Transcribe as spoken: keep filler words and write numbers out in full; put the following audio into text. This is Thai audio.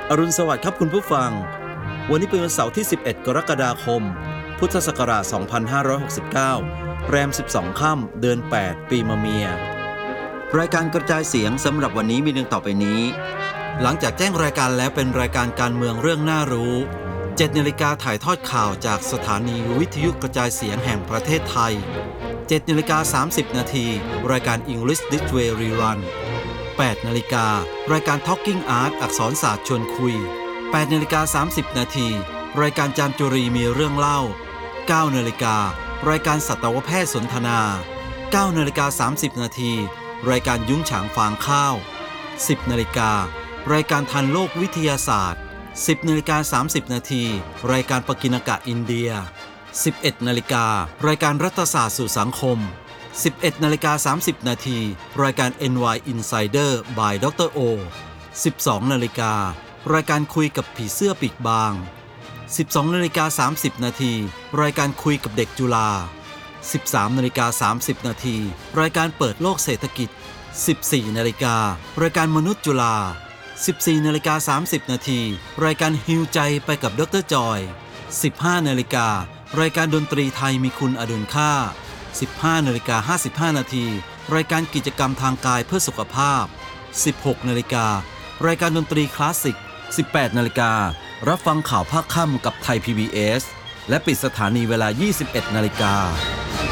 อรุณสวัสดิ์ครับคุณผู้ฟังวันนี้เป็นวันเสาร์ที่สิบเอ็ดกรกฎาคมพุทธศักราชสองพันห้าร้อยหกสิบเก้าแรมสิบสองค่ำเดือนแปดปีมะเมียรายการกระจายเสียงสำหรับวันนี้มีดังต่อไปนี้หลังจากแจ้งรายการแล้วเป็นรายการการเมืองเรื่องน่ารู้เจ็ดนาฬิกาถ่ายทอดข่าวจากสถานีวิทยุกระจายเสียงแห่งประเทศไทยเจ็ดนาฬิกาสามสิบนาทีรายการ English Display Rerunแปดนาฬิการายการ Talking Art อักษรศาสตร์ชวนคุยแปดนาฬิกาสามสิบนาทีรายการจามจุรีมีเรื่องเล่าเก้านาฬิการายการสัตวแพทย์สนทนาเก้านาฬิกาสามสิบนาทีรายการยุ้งฉางฟางข้าวสิบนาฬิการายการทันโลกวิทยาศาสตร์สิบนาฬิกาสามสิบนาทีรายการปกิณกะอินเดียสิบเอ็ดนาฬิการายการรัฐศาสตร์สู่สังคมสิบเอ็ดนาฬิกาสามสิบนาทีรายการ เอ็น วาย Insider by ดร. O สิบสองนาฬิการายการคุยกับผีเสื้อปีกบางสิบสองนาฬิกาสามสิบนาทีรายการคุยกับเด็กจุฬาสิบสามนาฬิกาสามสิบนาทีรายการเปิดโลกเศรษฐกิจสิบสี่นาฬิการายการมนุษย์จุฬาสิบสี่นาฬิกาสามสิบนาทีรายการฮีลใจไปกับดร. จอยสิบห้านาฬิการายการดนตรีไทยมีคุณอดุลค่าสิบห้านาฬิกาห้าสิบห้านาทีรายการกิจกรรมทางกายเพื่อสุขภาพสิบหกนาฬิการายการดนตรีคลาสสิกสิบแปดนาฬิการัฟังข่าวภาคค่ำกับไทย พี บี เอส และปิดสถานีเวลา ยี่สิบเอ็ดนาฬิกา